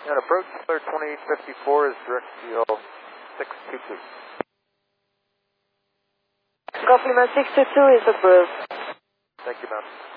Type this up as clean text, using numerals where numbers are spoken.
And approach clear 2854 is direct GL 622. Copy, man. 622 is approved. Thank you, ma'am.